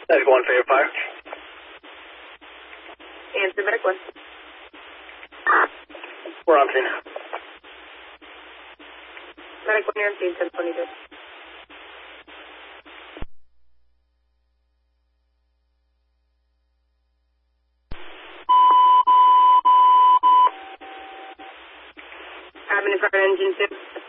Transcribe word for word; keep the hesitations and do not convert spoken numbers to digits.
That's one favorite fire. Answer medic one. We're on scene. Medic one, you're on scene, ten twenty-two. Cabin in front of engine two.